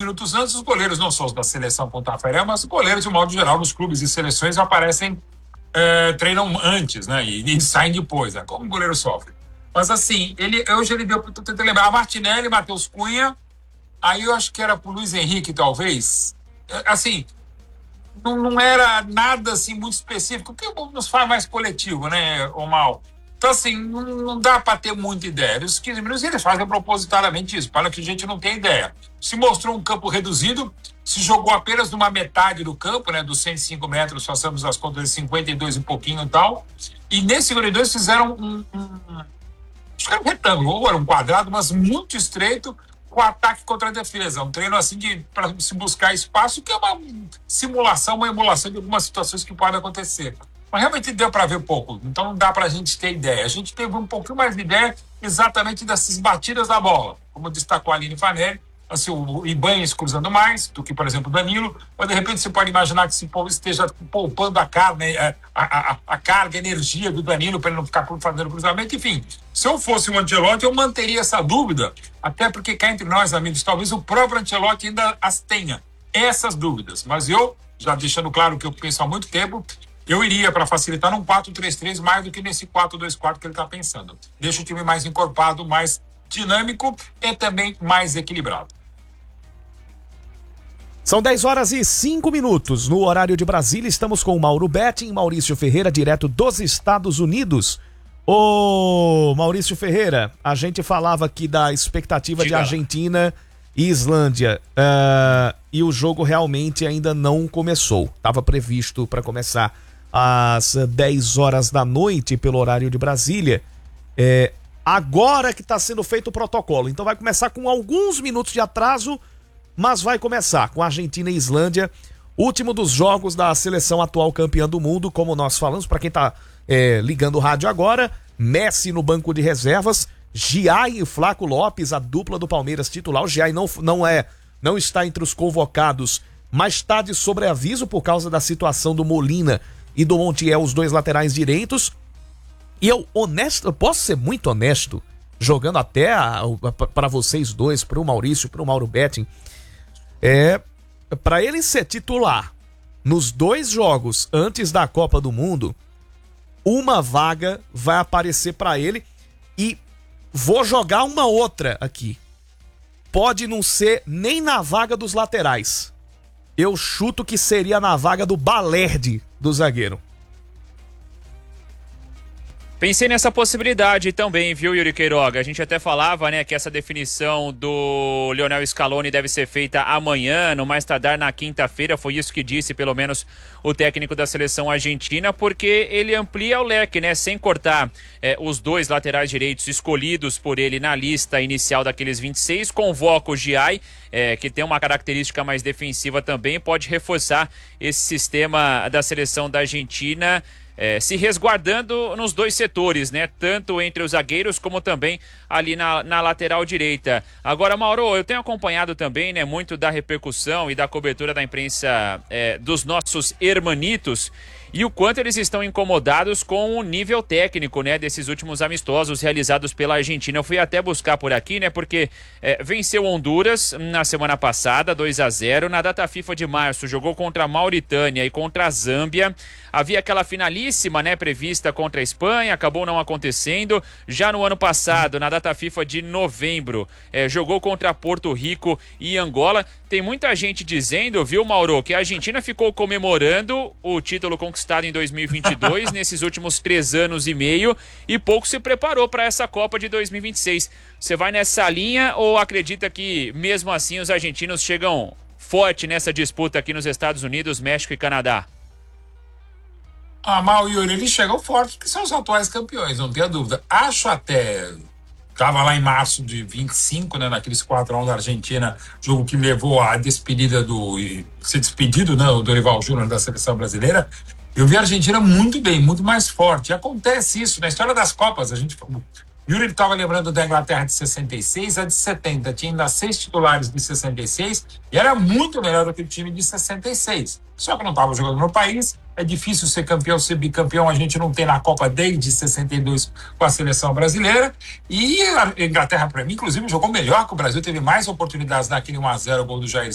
minutos antes, os goleiros, não só os da seleção com o Tafarel, mas os goleiros, de modo geral, nos clubes e seleções aparecem, treinam antes, né? E saem depois, né? Como o goleiro sofre. Mas assim, hoje ele deu, tô tentando lembrar, Martinelli, Matheus Cunha, aí eu acho que era pro Luiz Henrique, talvez. Assim, não era nada assim muito específico, que nos faz mais coletivo, né, o Mal? Então, assim, não dá para ter muita ideia. Os 15 minutos eles fazem propositadamente isso, para que a gente não tenha ideia. Se mostrou um campo reduzido, se jogou apenas numa metade do campo, né, dos 105 metros, façamos as contas de 52 e pouquinho e tal. E nesse 52 fizeram acho que era um retângulo, ou era um quadrado, mas muito estreito, com ataque contra a defesa. Um treino assim para se buscar espaço, que é uma simulação, uma emulação de algumas situações que podem acontecer. Mas realmente deu para ver pouco, então não dá para a gente ter ideia. A gente teve um pouquinho mais de ideia exatamente dessas batidas da bola, como destacou a Aline Fanelli, assim, o Ibanez cruzando mais do que, por exemplo, o Danilo, mas de repente você pode imaginar que esse povo esteja poupando a carga, a energia do Danilo para ele não ficar fazendo cruzamento. Enfim, se eu fosse o Ancelotti, eu manteria essa dúvida, até porque cá entre nós, amigos, talvez o próprio Ancelotti ainda as tenha, essas dúvidas. Mas eu, já deixando claro o que eu penso há muito tempo, eu iria para facilitar num 4-3-3 mais do que nesse 4-2-4 que ele está pensando. Deixa o time mais encorpado, mais dinâmico e também mais equilibrado. São 10h05 no horário de Brasília. Estamos com o Mauro Betting, Maurício Ferreira, direto dos Estados Unidos. Ô Maurício Ferreira, a gente falava aqui da expectativa de Argentina e Islândia, e o jogo realmente ainda não começou. Estava previsto para começar às 10 horas da noite pelo horário de Brasília. Agora que está sendo feito o protocolo, então vai começar com alguns minutos de atraso, mas vai começar com Argentina e Islândia, último dos jogos da seleção atual campeã do mundo, como nós falamos, para quem está ligando o rádio agora, Messi no banco de reservas, Giai e Flaco Lopes, a dupla do Palmeiras titular. O Giai não está entre os convocados, mas está de sobreaviso por causa da situação do Molina e do Montiel, os dois laterais direitos. E eu posso ser muito honesto, jogando até para vocês dois, para o Maurício, para o Mauro Betting, para ele ser titular nos 2 jogos antes da Copa do Mundo, uma vaga vai aparecer para ele, e vou jogar uma outra aqui. Pode não ser nem na vaga dos laterais. Eu chuto que seria na vaga do Balerdi, do zagueiro. Pensei nessa possibilidade também, viu, Yuri Queiroga? A gente até falava, né, que essa definição do Lionel Scaloni deve ser feita amanhã, no mais tardar na quinta-feira. Foi isso que disse, pelo menos, o técnico da seleção argentina, porque ele amplia o leque, né, sem cortar os 2 laterais direitos escolhidos por ele na lista inicial daqueles 26. Convoca o Giai, que tem uma característica mais defensiva também, pode reforçar esse sistema da seleção da Argentina, se resguardando nos 2 setores, né? Tanto entre os zagueiros como também ali na lateral direita. Agora, Mauro, eu tenho acompanhado também, né, muito da repercussão e da cobertura da imprensa dos nossos hermanitos, e o quanto eles estão incomodados com o nível técnico, né, desses últimos amistosos realizados pela Argentina. Eu fui até buscar por aqui, né, porque venceu Honduras na semana passada, 2-0. Na data FIFA de março, jogou contra a Mauritânia e contra a Zâmbia. Havia aquela finalíssima, né, prevista contra a Espanha, acabou não acontecendo. Já no ano passado, na data FIFA de novembro, jogou contra Porto Rico e Angola. Tem muita gente dizendo, viu, Mauro, que a Argentina ficou comemorando o título conquistado em 2022, nesses últimos 3 anos e meio, e pouco se preparou para essa Copa de 2026. Você vai nessa linha ou acredita que, mesmo assim, os argentinos chegam forte nessa disputa aqui nos Estados Unidos, México e Canadá? Mal e Yuri, eles chegam fortes porque são os atuais campeões, não tenha dúvida. Acho até... Estava lá em março de 25, né, naqueles 4-1 da Argentina, jogo que levou à despedida ser despedido, né, o Dorival Júnior da seleção brasileira. Eu vi a Argentina muito bem, muito mais forte. E acontece isso na história das Copas. O Yuri estava lembrando da Inglaterra de 66, a de 70. Tinha ainda 6 titulares de 66 e era muito melhor do que o time de 66. Só que não estava jogando no país. É difícil ser campeão, ser bicampeão. A gente não tem na Copa desde 62 com a seleção brasileira. E a Inglaterra, para mim, inclusive, jogou melhor que o Brasil. Teve mais oportunidades naquele 1-0, gol do Jair